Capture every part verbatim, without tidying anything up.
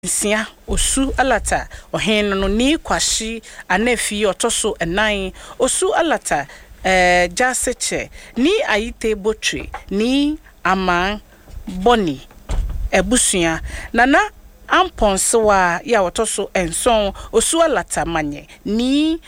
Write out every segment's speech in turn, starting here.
Sia osu alata ohen no ni kwashi anefi otoso enan osu alata eh jaseche ni ayite botwe ni aman boni ebusua nana amponsewa ya otoso enson osu alata manye ni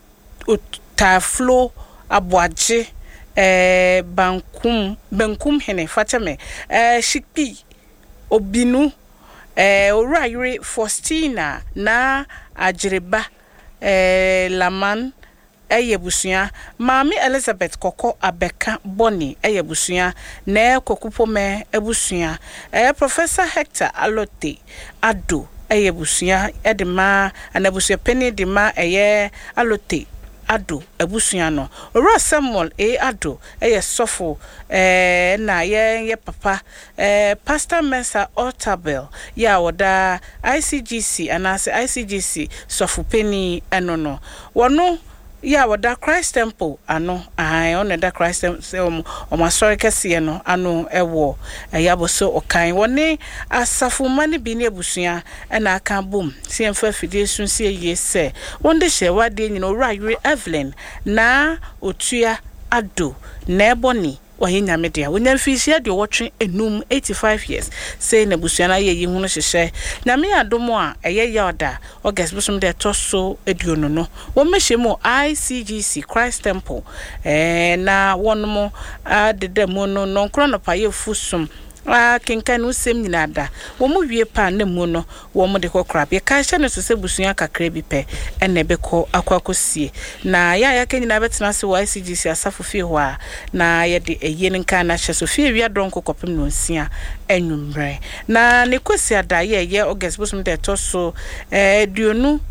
otaflo abwaje eh bankum bankum hene fatame eh shikpi obinu eh Orayre Faustina na Ajreba eh Laman eyebusua Mami Elizabeth Koko Abeka Boni eyebusua na kokupome ebusua eh Professor Hector Alote Ado eyebusua edema anabusua Penny edema eye Alote Ado ebusua no Ora Samuel e Ado eye sofo eh na ye ye papa eh Pastor Mensa Otabel ya woda I C G C anase I C G C sofo Penny enono wono ya woda Christ Temple ano ai on da Christ Temple o masori kese no ano ewo yaboso okan woni asafo mane bi ne ebusua na aka bom siemfa fidie sunsie yese wonde hwewade nyina Orayre Evelyn na otua Ado na eboni wahenya media wonya mfisia de wotwe enum eighty-five years say na busua na ye hunu hyehyɛ na me adomo a eye yada August busum de toso eduonu no wo mehye I C G C Christ Temple eh na wonmo adedam no no nkro no pa ye fusum ah kenkan usem nyina da wo mu wie pa na mu no wo mu de kokra be ka hye ne so se busua kakra bi pe ene be ko akwakosie na ya ya kenyina betena se I C G C asafo fie ho a na ye de eye nka na hye so fie wi adonko kopem no nsia enwumbre na ne kwesi ada ye ye August busum de to so eh duonu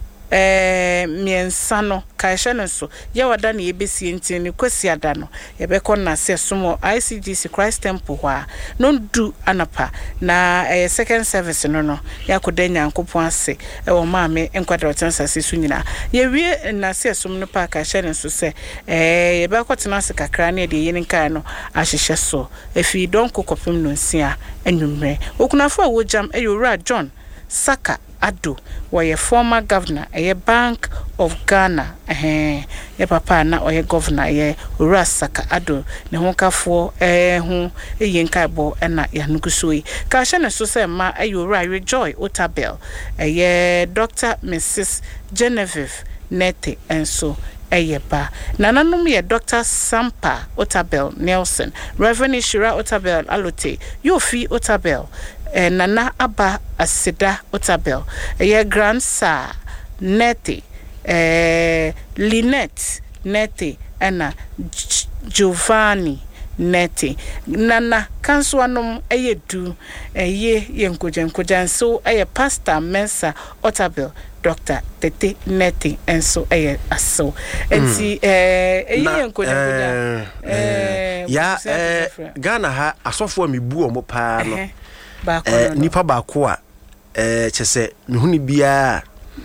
eh miensa no ka hye ne so ye wada na ye besie ntin ne kwesi ada no ye be ko na se somo I C G C Christ Temple ho a no du anapa na eh, second service no no yakoda nyankopon ase e wo maame enkwada otensa se su nyina ye wie na se som no pa ka hye ne so se eh ye be ko tena se kakra na de yin kan no ahyehye so efi don kokopem no nsia enwumre okunafo a wojam e Owura John Saka Ado were former governor a Bank of Ghana eh ye papa na oye governor ye Owura Saka Ado ne honkafo eh ho eyenkai bo na ya nukusui ka hye ne so se ma ayo Orayre Joy Otabel eh Doctor Missus Genevieve Nete enso eyeba nananum ye Doctor Sampa Otabel Nelson Reverend Shira Otabel Alote Yofi Otabel eh, Nana Aba Asida Otabel eh, Grandsa Nete eh, Lynette Nete ena Giovanni Nete Nana Kanswanum eyedu eye yenkojenkojanso eye Pastor Mensa Otabel Doctor Tete Nete enso eye aso enti eh eye yenkojenkojan eh ya eh Ghana ha asofo amebu omo pa no eh nipa ba ko a eh chese mehuni bia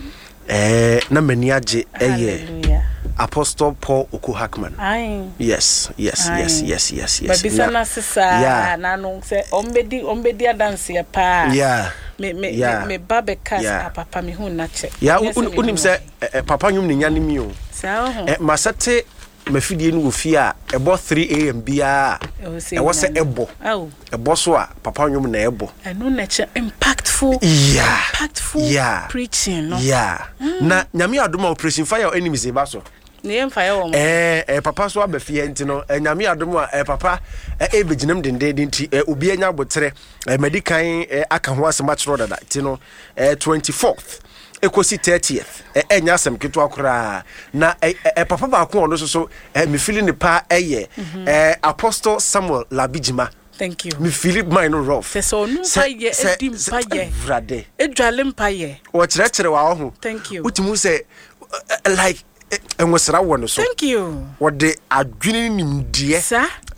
eh na mani age eye Apostle Paul Oko Hackman. Aye. Yes, yes, Aye. yes, yes, yes, yes. But bisana sisa yeah. na no se ombedi ombedi dance ya pa. Yeah. Me me yeah. me babe kas yeah. papa me hu na che. Yeah, unim se papa nyum ne nyane mi o. Sa ho. Eh masate mafidie no ofie a ebo three a m bia e wo se ebo oh ebo so a papa nyum na ebo eno na che impactful yeah impactful yeah. preaching no yeah mm. na nyame adoma operation fire enemies e ba so ne mfire wo eh eh papa so abafie enti no nyame adoma eh papa eh beginam dende denti obi anya botere eh medican eh aka ho asema chiro dada enti no eh twenty-fourth ekosi thirtieth eh enya asem keto akora na eh papa ba ko ono so so eh me feeling ne pa eye eh Apostle Samuel Labijima. Thank you. Me feel my no rough. So no paye edim paye vrade edwale paye wo kire kire wa ho. Thank you. Utimu say like enwosra wo no so. Thank you. What the adwini nimdie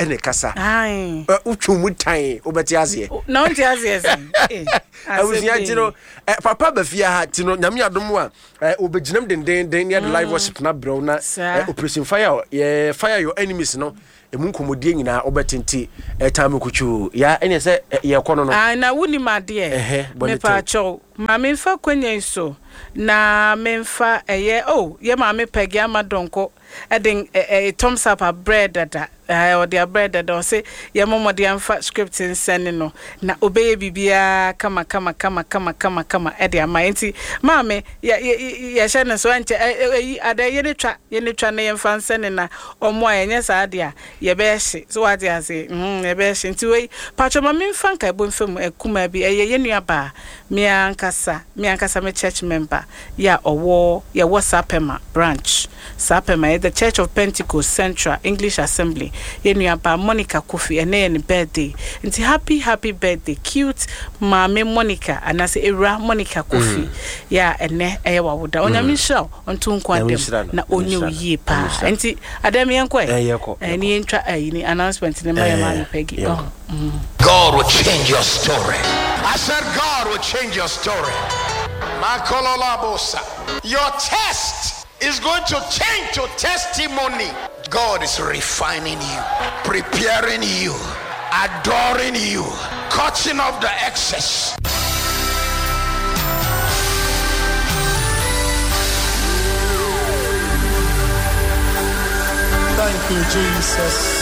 ene kasa ai utwu mu tan obeti azie na onti azie eh awusia tino papa ba fia ha tino nyame adom a obeginam den den den ne live worship na bro na operation fire ye fire your enemies no emu nkomodie nyina obetenti time kuchu ya ene se ye kono no ah na wuni made me pa cho ma me fa kwanya so na me fa eye oh ye ma me pegi amadonko edin e thumbs up a bread that or their bread that don't say ye momo de amfa script send no na obeye bibia kama kama kama kama kama kama e de ama enti ma me ye ye hye ne so anche e ada ye ne twa ye ne twa na ye mfa send na omo a enye sa ade a ye be hye so what dey say mm ye be hye enti we pacho ma me mfa nka ebo mfam ekuma bi eye ye nua ba me ankasa me ankasa me church member ya owo ye WhatsApp branch Sapema the Church of Pentecost Central English Assembly yenu ba Monica Kofi ene ne birthday nti happy happy birthday cute mama Monica anase era Monica Kofi mm. ya ene eye wawoda mm. onyame show onto nkwandem na onye yi pa nti adam yenkwe eni ntwa ayini announcement ne my man Peggy oh mm. God will change your story. I said God will change your story. Makololabosa. Your test is going to change to testimony. God is refining you, preparing you, adoring you, cutting off the excess. Thank you, Jesus.